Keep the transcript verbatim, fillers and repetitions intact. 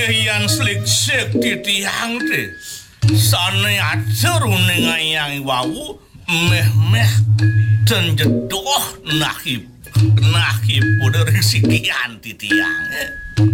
Yan sliksik titiang te. Sane ajar uning ayang wawu meh-meh dan jedoh nakip nakip udah risikian titiang.